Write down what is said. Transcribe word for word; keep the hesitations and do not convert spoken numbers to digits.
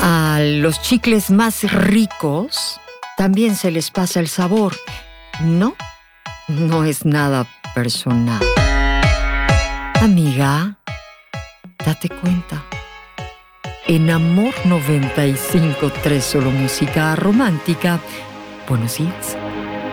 A los chicles más ricos también se les pasa el sabor. No, no es nada personal. Amiga, date cuenta. En Amor noventa y cinco punto tres, solo música romántica. Buenos días.